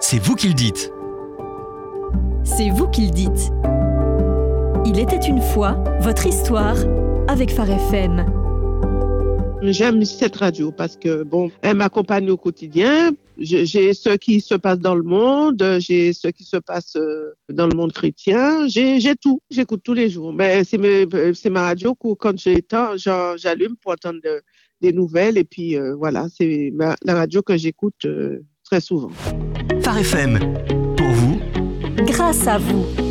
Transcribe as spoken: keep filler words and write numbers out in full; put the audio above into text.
c'est vous qui le dites. C'est vous qui le dites. Il était une fois votre histoire avec Phare F M. J'aime cette radio parce que, bon, elle m'accompagne au quotidien. J'ai, j'ai ce qui se passe dans le monde, j'ai ce qui se passe dans le monde chrétien. J'ai, j'ai tout, j'écoute tous les jours. Mais c'est, mes, c'est ma radio que quand j'ai temps, j'allume pour entendre de, des nouvelles. Et puis, euh, voilà, c'est ma, la radio que j'écoute euh, très souvent. Phare F M, pour vous, grâce à vous.